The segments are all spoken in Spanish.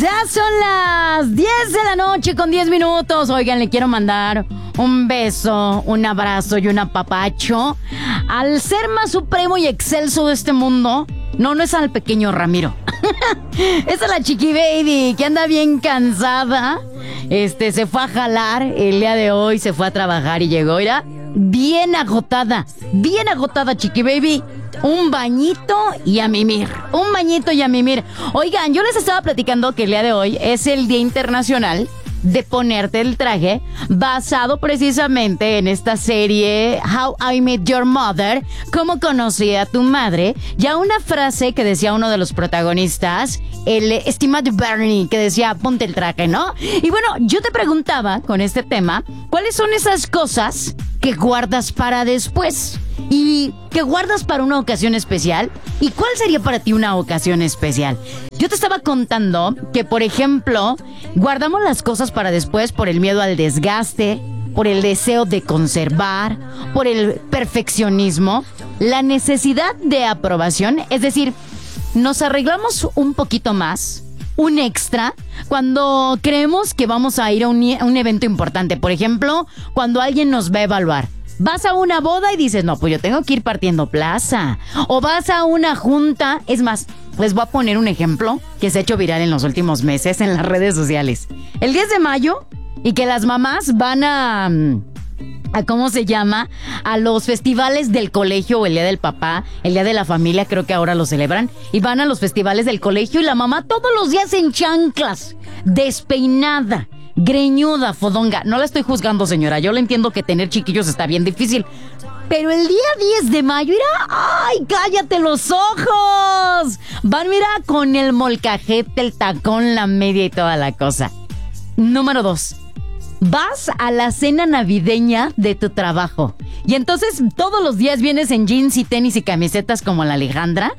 Ya son las 10 de la noche con 10 minutos. Oigan, le quiero mandar un beso, un abrazo y un apapacho al ser más supremo y excelso de este mundo. No es al pequeño Ramiro. Es a la Chiqui Baby, que anda bien cansada. Se fue a jalar el día de hoy, se fue a trabajar y llegó, mira, bien agotada, Chiqui Baby. Un bañito y a mimir. Oigan, yo les estaba platicando que el día de hoy es el Día Internacional de ponerte el traje, basado precisamente en esta serie How I Met Your Mother, cómo conocí a tu madre. Ya una frase que decía uno de los protagonistas, el estimado Bernie, que decía ponte el traje, ¿no? Y bueno, yo te preguntaba con este tema, ¿cuáles son esas cosas que guardas para después y que guardas para una ocasión especial? ¿Y cuál sería para ti una ocasión especial? Yo te estaba contando que, por ejemplo, guardamos las cosas para después por el miedo al desgaste, por el deseo de conservar, por el perfeccionismo, la necesidad de aprobación. Es decir, nos arreglamos un poquito más, un extra, cuando creemos que vamos a ir a un evento importante. Por ejemplo, cuando alguien nos va a evaluar. Vas a una boda y dices, no, pues yo tengo que ir partiendo plaza. O vas a una junta. Es más, les voy a poner un ejemplo que se ha hecho viral en los últimos meses en las redes sociales. El 10 de mayo, y que las mamás van a ¿cómo se llama? A los festivales del colegio, o el día del papá, el día de la familia, creo que ahora lo celebran. Y van a los festivales del colegio y la mamá todos los días en chanclas, despeinada, greñuda, fodonga. No la estoy juzgando, señora. Yo le entiendo que tener chiquillos está bien difícil. Pero el día 10 de mayo, mira, ¡ay, cállate los ojos! Van, mira, con el molcajete, el tacón, la media y toda la cosa. Número 2. Vas a la cena navideña de tu trabajo. Y entonces todos los días vienes en jeans y tenis y camisetas como la Alejandra.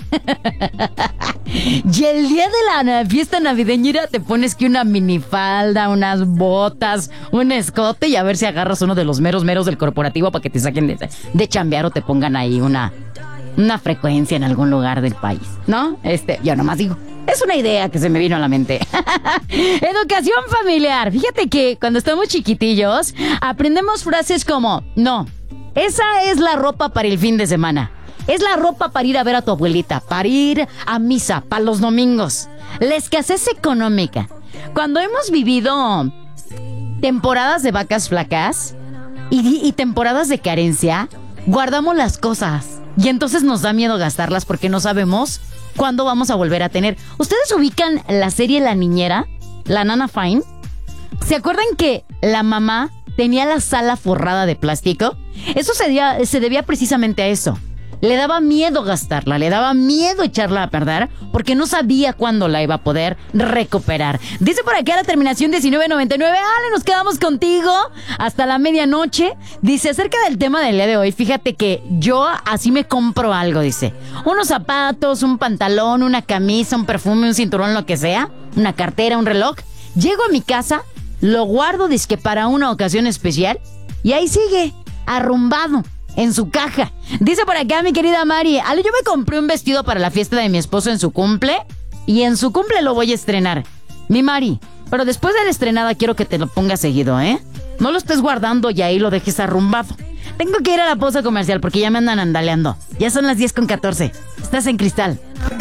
Y el día de la fiesta navideña te pones que una minifalda, unas botas, un escote, y a ver si agarras uno de los meros del corporativo para que te saquen de chambear o te pongan ahí una frecuencia en algún lugar del país, ¿no? Yo nomás digo, es una idea que se me vino a la mente. Educación familiar. Fíjate que cuando estamos chiquitillos aprendemos frases como, no, esa es la ropa para el fin de semana. Es la ropa para ir a ver a tu abuelita, para ir a misa, para los domingos. La escasez económica. Cuando hemos vivido temporadas de vacas flacas y temporadas de carencia, guardamos las cosas y entonces nos da miedo gastarlas porque no sabemos cuándo vamos a volver a tener. ¿Ustedes ubican la serie La Niñera? La Nana Fine. ¿Se acuerdan que la mamá tenía la sala forrada de plástico? Eso se debía precisamente a eso. Le daba miedo gastarla, le daba miedo echarla a perder porque no sabía cuándo la iba a poder recuperar. Dice por aquí a la terminación 1999, Ale, nos quedamos contigo hasta la medianoche. Dice, acerca del tema del día de hoy, fíjate que yo así me compro algo, dice. Unos zapatos, un pantalón, una camisa, un perfume, un cinturón, lo que sea, una cartera, un reloj. Llego a mi casa, lo guardo dizque para una ocasión especial y ahí sigue, arrumbado en su caja. Dice por acá mi querida Mari, Ale, yo me compré un vestido para la fiesta de mi esposo en su cumple y en su cumple lo voy a estrenar. Mi Mari, pero después de la estrenada quiero que te lo pongas seguido, ¿eh? No lo estés guardando y ahí lo dejes arrumbado. Tengo que ir a la pausa comercial porque ya me andan andaleando. Ya son las 10:14. Estás en Cristal.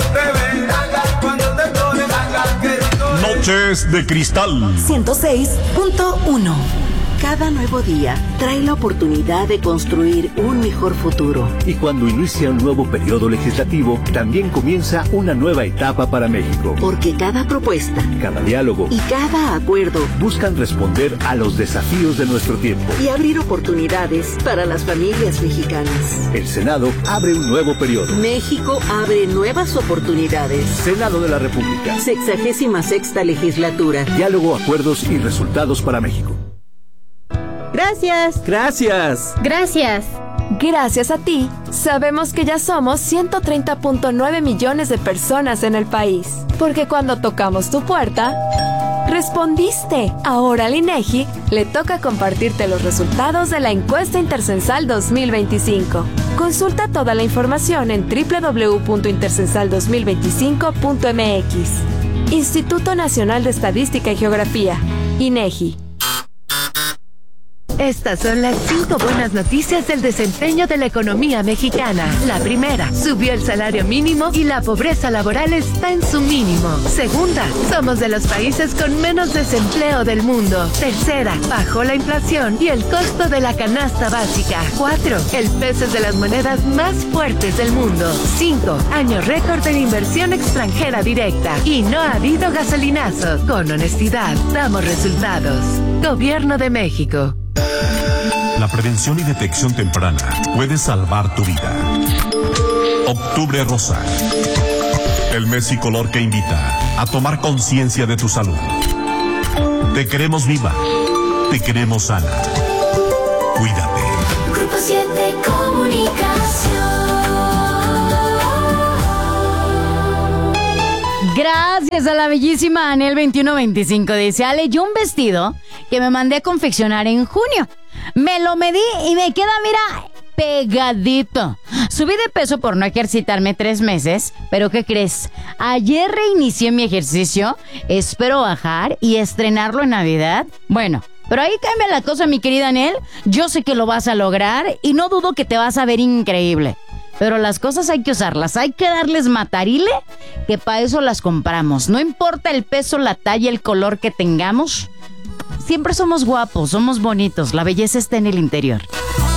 Noches de Cristal 106.1. Cada nuevo día trae la oportunidad de construir un mejor futuro. Y cuando inicia un nuevo periodo legislativo, también comienza una nueva etapa para México. Porque cada propuesta, cada diálogo y cada acuerdo buscan responder a los desafíos de nuestro tiempo y abrir oportunidades para las familias mexicanas. El Senado abre un nuevo periodo. México abre nuevas oportunidades. Senado de la República. 66ª legislatura. Diálogo, acuerdos y resultados para México. Gracias. Gracias. Gracias. Gracias a ti, sabemos que ya somos 130.9 millones de personas en el país. Porque cuando tocamos tu puerta, respondiste. Ahora al INEGI le toca compartirte los resultados de la encuesta Intercensal 2025. Consulta toda la información en www.intercensal2025.mx. Instituto Nacional de Estadística y Geografía, INEGI. Estas son las 5 buenas noticias del desempeño de la economía mexicana. La primera, subió el salario mínimo y la pobreza laboral está en su mínimo. Segunda, somos de los países con menos desempleo del mundo. Tercera, bajó la inflación y el costo de la canasta básica. 4, el peso es de las monedas más fuertes del mundo. 5, año récord de inversión extranjera directa. Y no ha habido gasolinazo. Con honestidad, damos resultados. Gobierno de México. La prevención y detección temprana puede salvar tu vida. Octubre Rosa. El mes y color que invita a tomar conciencia de tu salud. Te queremos viva. Te queremos sana. Cuídate. Grupo 7 Comunicación. Gracias a la bellísima Anel 2125. Dice, Ale, yo un vestido que me mandé a confeccionar en junio. Me lo medí y me queda, mira, pegadito. Subí de peso por no ejercitarme 3 meses, pero ¿qué crees? Ayer reinicié mi ejercicio, espero bajar y estrenarlo en Navidad. Bueno, pero ahí cambia la cosa, mi querida Anel. Yo sé que lo vas a lograr y no dudo que te vas a ver increíble. Pero las cosas hay que usarlas, hay que darles matarile, que para eso las compramos. No importa el peso, la talla, el color que tengamos. Siempre somos guapos, somos bonitos, la belleza está en el interior.